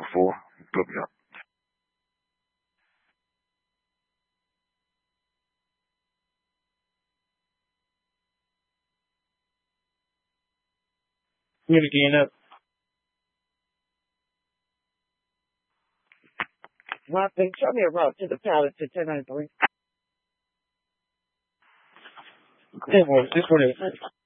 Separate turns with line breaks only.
before. Put me up.
Give it again up.
Martin, show me a route to the palace to 1093.
This one is.